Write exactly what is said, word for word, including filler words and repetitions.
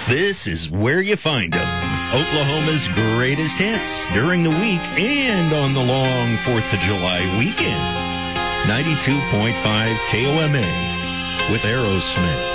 This is where you find them. Oklahoma's greatest hits during the week and on the long fourth of July weekend. ninety-two point five K O M A with Aerosmith.